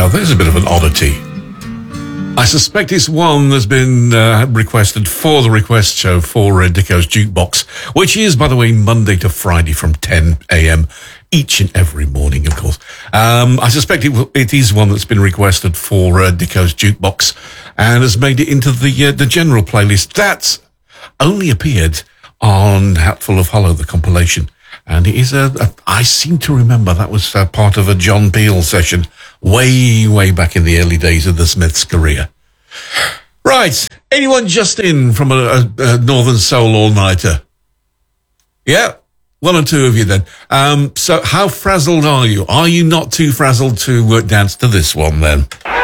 Now, there's a bit of an oddity. I suspect it's one that's been requested for the request show for Dicko's Jukebox, which is, by the way, Monday to Friday from 10 a.m. each and every morning, of course. I suspect it is one that's been requested for Dicko's Jukebox and has made it into the general playlist. That's only appeared on Hatful of Hollow, the compilation. And it is I seem to remember that was part of a John Peel session way back in the early days of the Smiths' career. Right. Anyone just in from a Northern Soul all-nighter? Yeah. One or two of you then. So how frazzled are you? Are you not too frazzled to dance to this one then?